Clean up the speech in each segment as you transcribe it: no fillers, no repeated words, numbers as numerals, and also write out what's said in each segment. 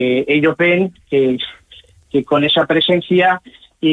ellos ven que con esa presencia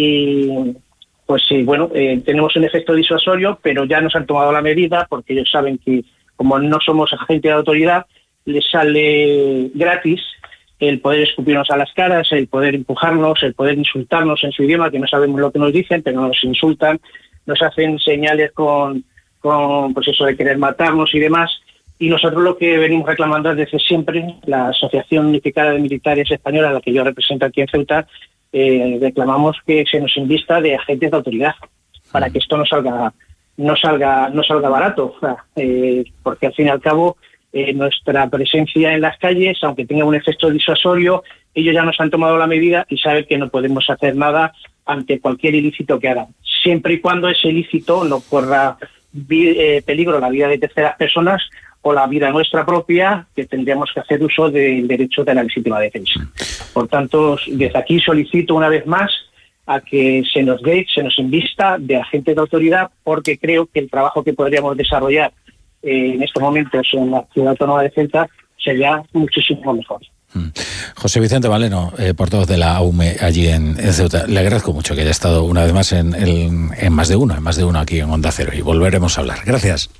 tenemos un efecto disuasorio, pero ya nos han tomado la medida porque ellos saben que como no somos agentes de autoridad, les sale gratis el poder escupirnos a las caras, el poder empujarnos, el poder insultarnos en su idioma, que no sabemos lo que nos dicen, pero nos insultan, nos hacen señales con pues eso de querer matarnos y demás. Y nosotros lo que venimos reclamando desde siempre, la Asociación Unificada de Militares Española, la que yo represento aquí en Ceuta, reclamamos que se nos invista de agentes de autoridad para que esto no salga barato, porque al fin y al cabo nuestra presencia en las calles, aunque tenga un efecto disuasorio, ellos ya nos han tomado la medida y saben que no podemos hacer nada ante cualquier ilícito que hagan, siempre y cuando ese ilícito no corra peligro la vida de terceras personas o la vida nuestra propia, que tendríamos que hacer uso del derecho de la legítima defensa. Por tanto, desde aquí solicito una vez más a que se nos invista de agentes de autoridad, porque creo que el trabajo que podríamos desarrollar en estos momentos en la Ciudad Autónoma de Ceuta sería muchísimo mejor. José Vicente Valeno, portavoz de la AUME allí en Ceuta, le agradezco mucho que haya estado una vez más en más de uno aquí en Onda Cero, y volveremos a hablar. Gracias.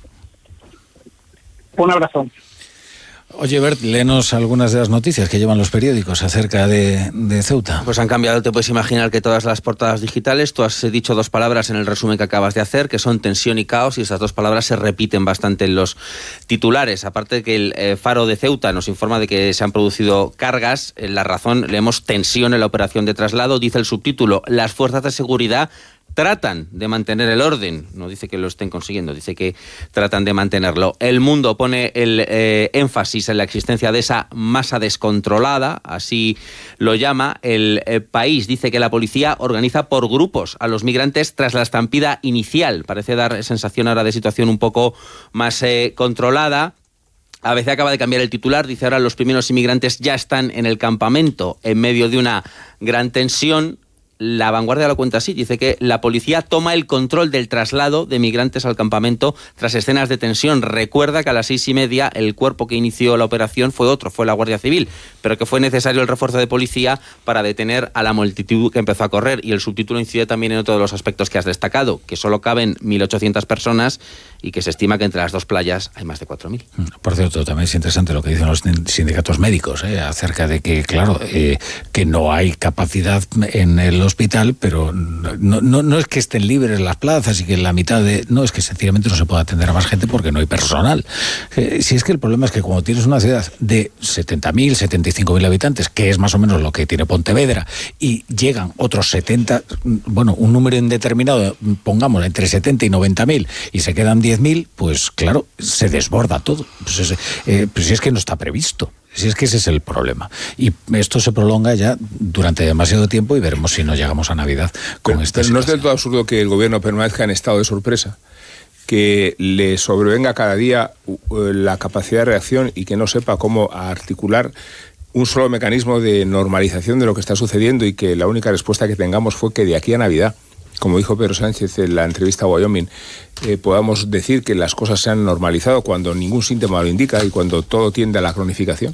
Un abrazo. Oye, Bert, léenos algunas de las noticias que llevan los periódicos acerca de Ceuta. Pues han cambiado, te puedes imaginar, que todas las portadas digitales. Tú has dicho dos palabras en el resumen que acabas de hacer, que son tensión y caos, y esas dos palabras se repiten bastante en los titulares. Aparte de que el Faro de Ceuta nos informa de que se han producido cargas, en La Razón leemos tensión en la operación de traslado. Dice el subtítulo: las fuerzas de seguridad tratan de mantener el orden. No dice que lo estén consiguiendo, dice que tratan de mantenerlo. El Mundo pone el énfasis en la existencia de esa masa descontrolada, así lo llama. El País dice que la policía organiza por grupos a los migrantes tras la estampida inicial. Parece dar sensación ahora de situación un poco más controlada. ABC acaba de cambiar el titular, dice ahora: los primeros inmigrantes ya están en el campamento en medio de una gran tensión. La Vanguardia lo cuenta así, dice que la policía toma el control del traslado de migrantes al campamento tras escenas de tensión. Recuerda que a las 6:30 el cuerpo que inició la operación fue la Guardia Civil, pero que fue necesario el refuerzo de policía para detener a la multitud que empezó a correr. Y el subtítulo incide también en otro de los aspectos que has destacado, que solo caben 1.800 personas y que se estima que entre las dos playas hay más de 4.000. Por cierto, también es interesante lo que dicen los sindicatos médicos acerca de que, claro, que no hay capacidad en el hospital, pero no es que estén libres las plazas y que la mitad no, es que sencillamente no se puede atender a más gente porque no hay personal. Si es que el problema es que cuando tienes una ciudad de 70.000, 75.000 habitantes, que es más o menos lo que tiene Pontevedra, y llegan otros 70, bueno, un número indeterminado, pongamos entre 70 y 90.000, y se quedan 10.000, pues claro, se desborda todo. Pues si es que no está previsto. Si es que ese es el problema. Y esto se prolonga ya durante demasiado tiempo y veremos si no llegamos a Navidad con esta situación. No es del todo absurdo que el gobierno permanezca en estado de sorpresa, que le sobrevenga cada día la capacidad de reacción y que no sepa cómo articular un solo mecanismo de normalización de lo que está sucediendo, y que la única respuesta que tengamos fue que de aquí a Navidad, como dijo Pedro Sánchez en la entrevista a Wyoming, podamos decir que las cosas se han normalizado cuando ningún síntoma lo indica y cuando todo tiende a la cronificación.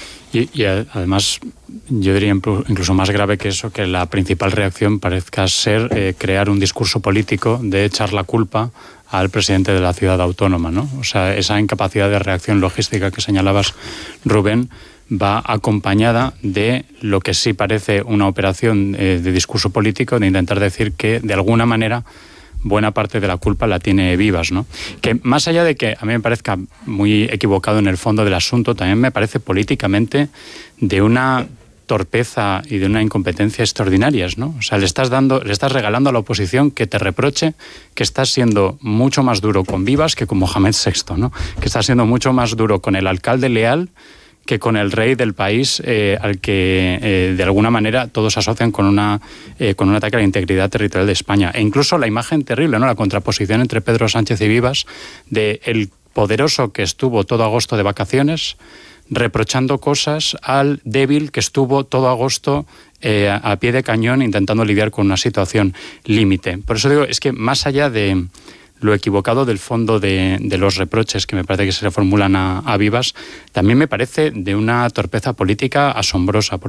Y además, yo diría incluso más grave que eso, que la principal reacción parezca ser crear un discurso político de echar la culpa al presidente de la ciudad autónoma, ¿no? O sea, esa incapacidad de reacción logística que señalabas, Rubén, va acompañada de lo que sí parece una operación de discurso político, de intentar decir que, de alguna manera, buena parte de la culpa la tiene Vivas, ¿no? Que más allá de que a mí me parezca muy equivocado en el fondo del asunto, también me parece políticamente de una torpeza y de una incompetencia extraordinarias, ¿no? O sea, le estás regalando a la oposición que te reproche que estás siendo mucho más duro con Vivas que con Mohamed VI, ¿no? Que estás siendo mucho más duro con el alcalde leal que con el rey del país, al que de alguna manera todos asocian con un ataque a la integridad territorial de España. E incluso la imagen terrible, ¿no? La contraposición entre Pedro Sánchez y Vivas, de el poderoso que estuvo todo agosto de vacaciones, reprochando cosas al débil que estuvo todo agosto a pie de cañón intentando lidiar con una situación límite. Por eso digo, es que más allá de lo equivocado del fondo de los reproches que me parece que se le formulan a Vivas, también me parece de una torpeza política asombrosa.